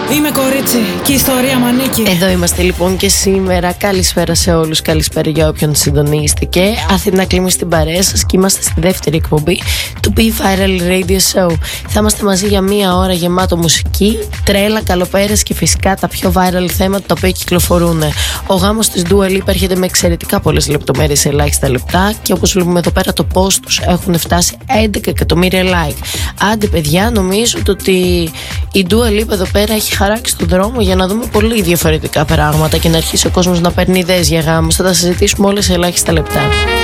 Είμαι κορίτσι και η ιστορία μ' ανήκει. Εδώ είμαστε λοιπόν και σήμερα. Καλησπέρα σε όλους, καλησπέρα για όποιον συντονίστηκε. Αθηνά Κλίμη στην παρέα σας και είμαστε στη δεύτερη εκπομπή του Be Viral Radio Show. Θα είμαστε μαζί για μία ώρα γεμάτο μουσική, τρέλα, καλοπέρας και φυσικά τα πιο viral θέματα τα οποία κυκλοφορούν. Ο γάμος της Dua Lipa έρχεται με εξαιρετικά πολλές λεπτομέρειες σε ελάχιστα λεπτά και όπως βλέπουμε εδώ πέρα το post τους έχουν φτάσει 11 εκατομμύρια like. Άντε παιδιά, νομίζω ότι η Dua Lipa εδώ πέρα έχει χαράξει τον δρόμο για να δούμε πολύ διαφορετικά πράγματα και να αρχίσει ο κόσμος να παίρνει ιδέες για γάμους. Θα τα συζητήσουμε όλες σε ελάχιστα λεπτά.